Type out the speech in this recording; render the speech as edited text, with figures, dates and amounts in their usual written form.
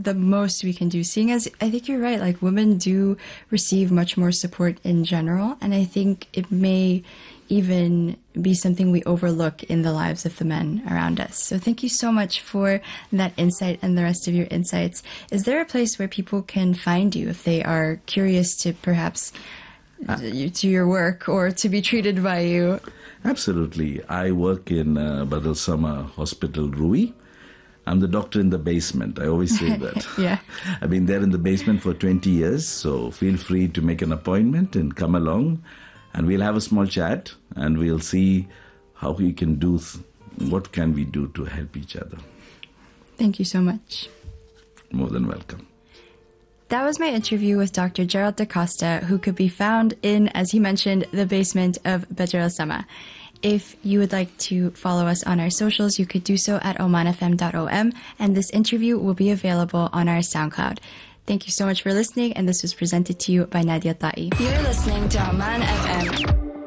the most we can do, seeing as I think you're right, like women do receive much more support in general, and I think it may even be something we overlook in the lives of the men around us. So thank you so much for that insight and the rest of your insights. Is there a place where people can find you if they are curious to perhaps to your work or to be treated by you? Absolutely. I work in Badal Sama Hospital, Rui. I'm the doctor in the basement. I always say that. Yeah. I've been there in the basement for 20 years, so feel free to make an appointment and come along, and we'll have a small chat, and we'll see how we can do, what can we do to help each other. Thank you so much. More than welcome. That was my interview with Dr. Gerald DaCosta, who could be found in, as he mentioned, the basement of Badr Sama. If you would like to follow us on our socials, you could do so at omanfm.om, and this interview will be available on our SoundCloud. Thank you so much for listening, and this was presented to you by Nadia Ta'i. You're listening to Oman FM.